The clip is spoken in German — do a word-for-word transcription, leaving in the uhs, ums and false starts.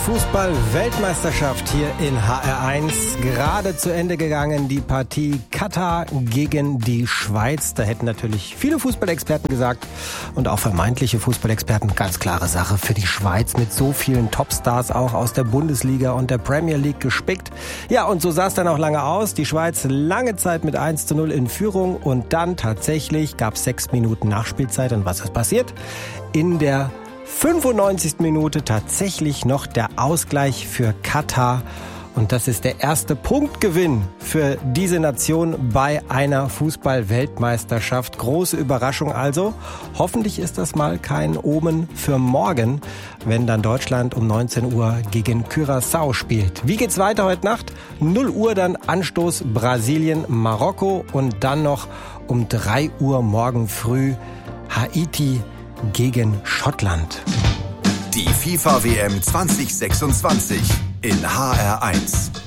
Fußball-Weltmeisterschaft hier in H R eins. Gerade zu Ende gegangen die Partie Katar gegen die Schweiz. Da hätten natürlich viele Fußballexperten gesagt und auch vermeintliche Fußballexperten, ganz klare Sache für die Schweiz mit so vielen Topstars auch aus der Bundesliga und der Premier League gespickt. Ja, und so sah es dann auch lange aus. Die Schweiz lange Zeit mit eins zu null in Führung und dann tatsächlich gab es sechs Minuten Nachspielzeit. Und was ist passiert? In der fünfundneunzigsten Minute tatsächlich noch der Ausgleich für Katar. Und das ist der erste Punktgewinn für diese Nation bei einer Fußball-Weltmeisterschaft. Große Überraschung also. Hoffentlich ist das mal kein Omen für morgen, wenn dann Deutschland um neunzehn Uhr gegen Curaçao spielt. Wie geht's weiter heute Nacht? null Uhr dann Anstoß Brasilien, Marokko und dann noch um drei Uhr morgen früh Haiti gegen Schottland. Die FIFA W M zwanzig sechsundzwanzig in H R eins.